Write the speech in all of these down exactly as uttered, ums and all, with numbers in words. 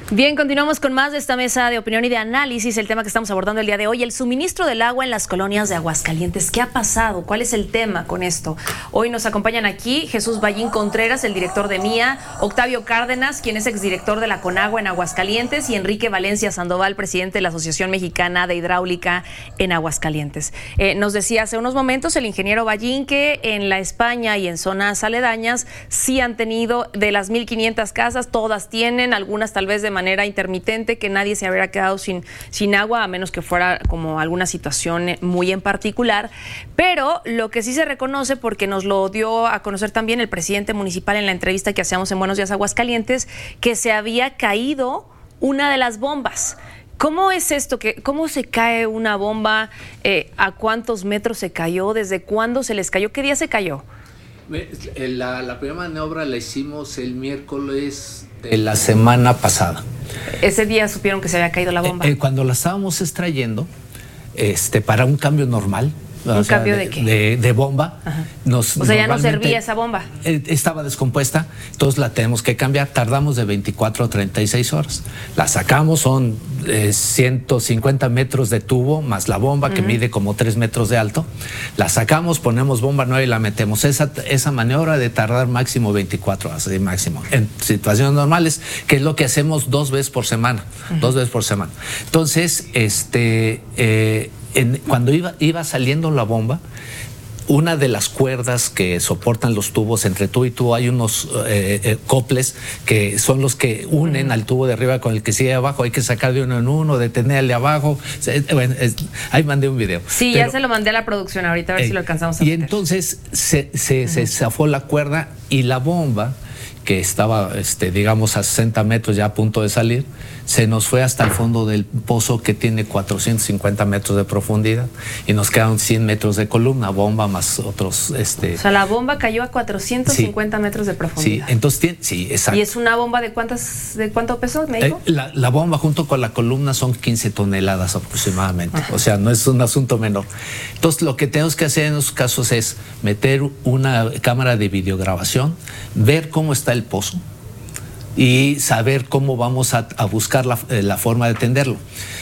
Bien, continuamos con más de esta mesa de opinión y de análisis. El tema que estamos abordando el día de hoy, el suministro del agua en las colonias de Aguascalientes. ¿Qué ha pasado? ¿Cuál es el tema con esto? Hoy nos acompañan aquí Jesús Ballín Contreras, el director de MIA, Octavio Cárdenas, quien es exdirector de la Conagua en Aguascalientes, y Enrique Valencia Sandoval, presidente de la Asociación Mexicana de Hidráulica en Aguascalientes. Eh, nos decía hace unos momentos el ingeniero Ballín que en la España y en zonas aledañas sí han tenido, de las mil quinientas casas, todas tienen, algunas tal vez de manera intermitente, que nadie se hubiera quedado sin, sin agua, a menos que fuera como alguna situación muy en particular. Pero lo que sí se reconoce, porque nos lo dio a conocer también el presidente municipal en la entrevista que hacíamos en Buenos Días Aguascalientes, que se había caído una de las bombas. ¿Cómo es esto? Que, ¿Cómo se cae una bomba? Eh, ¿A cuántos metros se cayó? ¿Desde cuándo se les cayó? ¿Qué día se cayó? La, la primera maniobra la hicimos el miércoles de la semana pasada. Ese día supieron que se había caído la bomba. Eh, eh, cuando la estábamos extrayendo, este, para un cambio normal. ¿Un o sea, cambio de, de qué? De, de bomba. Nos, o sea, ya no servía esa bomba. Estaba descompuesta, entonces la tenemos que cambiar. Tardamos de veinticuatro a treinta y seis horas. La sacamos, son eh, ciento cincuenta metros de tubo, más la bomba que uh-huh. mide como tres metros de alto. La sacamos, ponemos bomba nueva y la metemos. Esa, esa maniobra de tardar máximo veinticuatro horas, de máximo. En situaciones normales, que es lo que hacemos dos veces por semana. Uh-huh. Dos veces por semana. Entonces, este... Eh, En, cuando iba, iba saliendo la bomba, una de las cuerdas que soportan los tubos, entre tú y tú hay unos eh, eh, coples que son los que unen uh-huh. al tubo de arriba con el que sigue abajo. Hay que sacar de uno en uno, detenerle abajo. Bueno, es, ahí mandé un video. Sí, pero, ya se lo mandé a la producción ahorita, a ver eh, si lo alcanzamos a Y meter. entonces se, se, uh-huh. se zafó la cuerda y la bomba, que estaba, este, digamos, a sesenta metros ya a punto de salir, se nos fue hasta el fondo del pozo, que tiene cuatrocientos cincuenta metros de profundidad, y nos quedaron cien metros de columna, bomba más otros... Este... O sea, la bomba cayó a cuatrocientos cincuenta sí. metros de profundidad. Sí, entonces tiene... Sí, exacto. ¿Y es una bomba de cuántas, de cuánto peso, me dijo? Eh, la, la bomba junto con la columna son quince toneladas aproximadamente. Ajá. O sea, no es un asunto menor. Entonces, lo que tenemos que hacer en esos casos es meter una cámara de videograbación, ver cómo está el pozo y saber cómo vamos a, a buscar la, la forma de atenderlo.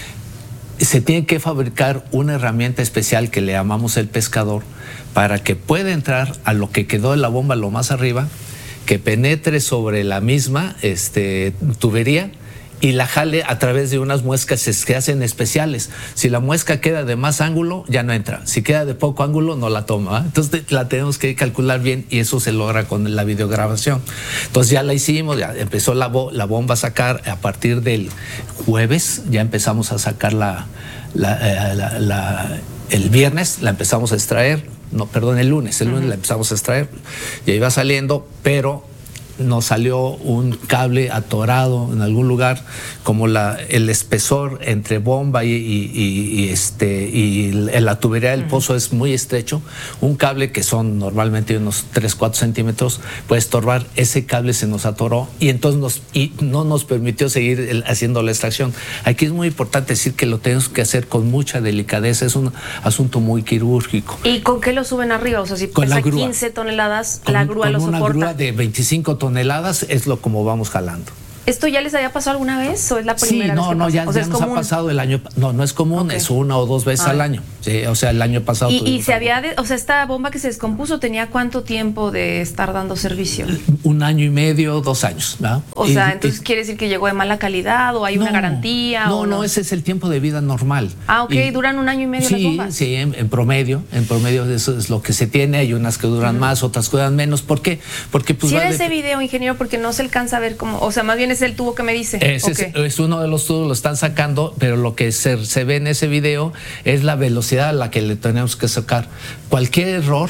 Se tiene que fabricar una herramienta especial que le llamamos el pescador, para que pueda entrar a lo que quedó de la bomba lo más arriba, que penetre sobre la misma este, tubería y la jale a través de unas muescas que hacen especiales. Si la muesca queda de más ángulo, ya no entra. Si queda de poco ángulo, no la toma. ¿eh? Entonces la tenemos que calcular bien, y eso se logra con la videograbación. Entonces ya la hicimos, ya empezó la, bo la bomba a sacar. A partir del jueves ya empezamos a sacar la, la, eh, la, la el viernes la empezamos a extraer. No, perdón, el lunes. El lunes uh-huh. la empezamos a extraer. Ya iba saliendo, pero nos salió un cable atorado en algún lugar, como la, el espesor entre bomba y, y, y, y, este, y la tubería del pozo es muy estrecho. Un cable que son normalmente unos tres, cuatro centímetros puede estorbar. Ese cable se nos atoró y entonces nos, y no nos permitió seguir el, haciendo la extracción. Aquí es muy importante decir que lo tenemos que hacer con mucha delicadeza. Es un asunto muy quirúrgico. ¿Y con qué lo suben arriba? O sea, si con pesa la grúa. quince toneladas, con, la grúa con lo una soporta. Grúa de veinticinco toneladas es lo como vamos jalando. ¿Esto ya les había pasado alguna vez o es la primera sí, no, vez que no, pasa? ya, o sea, ya ¿es nos común? ha pasado el año, no, no es común, okay. es una o dos veces Ay. al año. Sí, o sea, el año pasado. Y, y se había, de, o sea, esta bomba que se descompuso, ¿tenía cuánto tiempo de estar dando servicio? Un año y medio, dos años, ¿verdad? O y, sea, entonces y, quiere decir que llegó de mala calidad o hay no, una garantía. No, o no, no, ese es el tiempo de vida normal. Ah, ok, y, duran un año y medio sí, las bombas. Sí, en, en promedio, en promedio eso es lo que se tiene. Hay unas que duran uh-huh. más, otras que duran menos. ¿Por qué? Porque pues. Si vale, era ese video, ingeniero, porque no se alcanza a ver cómo, o sea, más bien es el tubo que me dice. Ese okay. es, es uno de los tubos, lo están sacando, pero lo que se, se ve en ese video es la velocidad a la que le tenemos que sacar. Cualquier error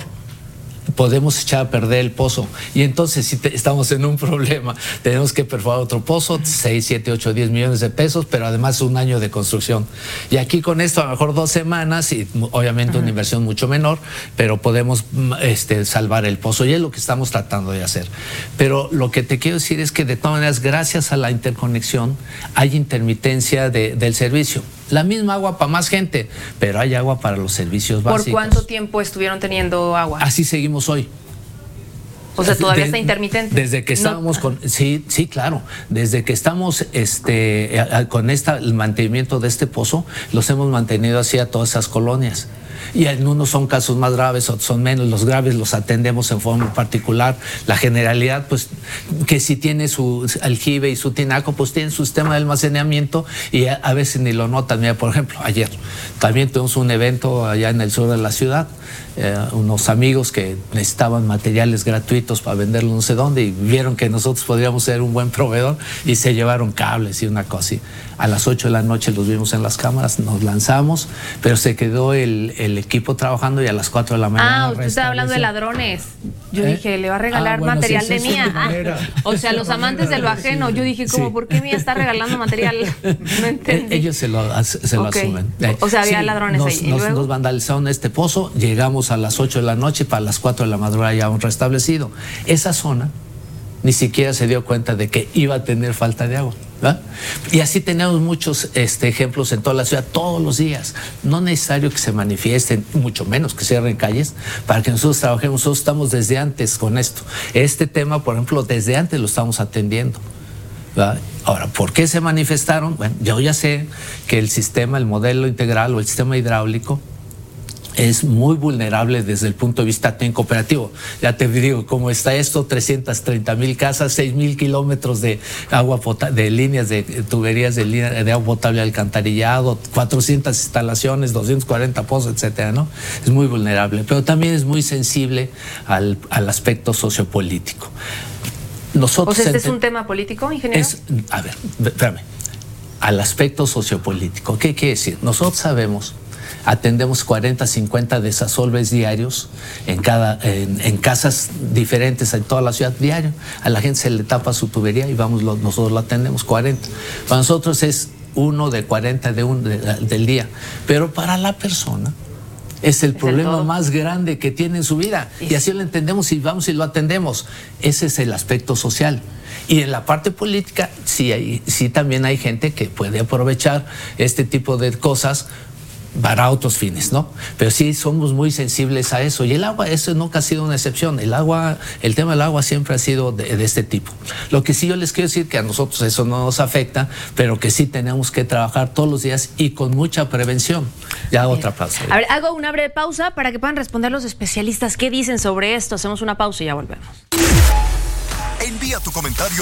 podemos echar a perder el pozo, y entonces si te, estamos en un problema, tenemos que perforar otro pozo, seis, siete, ocho, diez millones de pesos, pero además un año de construcción. Y aquí con esto a lo mejor dos semanas y obviamente una inversión mucho menor, pero podemos este, salvar el pozo, y es lo que estamos tratando de hacer. Pero lo que te quiero decir es que de todas maneras, gracias a la interconexión, hay intermitencia de, del servicio. La misma agua para más gente, pero hay agua para los servicios básicos. ¿Por cuánto tiempo estuvieron teniendo agua? Así seguimos hoy. O sea, todavía de, está intermitente. Desde que estábamos no. con... Sí, sí, claro. Desde que estamos este, a, a, con esta, el mantenimiento de este pozo, los hemos mantenido así a todas esas colonias. Y en unos son casos más graves, otros son menos. Los graves los atendemos en forma particular. La generalidad, pues, que si tiene su aljibe y su tinaco, pues tiene su sistema de almacenamiento y a, a veces ni lo notan. Mira, por ejemplo, ayer también tuvimos un evento allá en el sur de la ciudad. Eh, unos amigos que necesitaban materiales gratuitos para venderlo no sé dónde y vieron que nosotros podríamos ser un buen proveedor y se llevaron cables y una cosa así. A las ocho de la noche los vimos en las cámaras, nos lanzamos, pero se quedó el, el equipo trabajando y a las cuatro de la mañana... Ah, usted estaba hablando de ladrones. Yo ¿Eh? dije, le va a regalar ah, bueno, material sí, de mía. Ah, o sea, los amantes de lo ajeno. Yo dije, como, sí. ¿por qué mía está regalando material? No entendí. Ellos se lo, se lo okay. asumen. O sea, había sí, ladrones nos, ahí. Nos, nos vandalizaron este pozo, llegamos a las ocho de la noche y para las cuatro de la madrugada ya un restablecido. Esa zona ni siquiera se dio cuenta de que iba a tener falta de agua, ¿verdad? Y así tenemos muchos este, ejemplos en toda la ciudad, todos los días. No es necesario que se manifiesten, mucho menos que cierren calles, para que nosotros trabajemos. Nosotros estamos desde antes con esto. Este tema, por ejemplo, desde antes lo estamos atendiendo, ¿verdad? Ahora, ¿por qué se manifestaron? Bueno, yo ya sé que el sistema, el modelo integral o el sistema hidráulico es muy vulnerable desde el punto de vista técnico operativo. Ya te digo, como está esto, trescientas treinta mil casas, seis mil kilómetros de agua potable, de líneas de tuberías de, de agua potable alcantarillado, cuatrocientas instalaciones, doscientos cuarenta pozos, etcétera, ¿no? Es muy vulnerable, pero también es muy sensible al, al aspecto sociopolítico. Nosotros o sea, ¿este es un tema político, ingeniero? Es, a ver, espérame. Al aspecto sociopolítico. ¿Qué quiere decir? Nosotros sabemos, atendemos cuarenta, cincuenta desasolves diarios en, cada, en, en casas diferentes en toda la ciudad diario. A la gente se le tapa su tubería y vamos, lo, nosotros lo atendemos cuarenta. Para nosotros es uno de cuarenta de un, de, del día. Pero para la persona es el es problema el más grande que tiene en su vida. Sí. Y así lo entendemos y vamos y lo atendemos. Ese es el aspecto social. Y en la parte política sí, hay, sí también hay gente que puede aprovechar este tipo de cosas para otros fines, ¿no? Pero sí somos muy sensibles a eso. Y el agua, eso nunca ha sido una excepción. El agua, el tema del agua siempre ha sido de, de este tipo. Lo que sí yo les quiero decir que a nosotros eso no nos afecta, pero que sí tenemos que trabajar todos los días y con mucha prevención. Ya Bien. Otra pausa. A ver, hago una breve pausa para que puedan responder los especialistas qué dicen sobre esto. Hacemos una pausa y ya volvemos. Envía tu comentario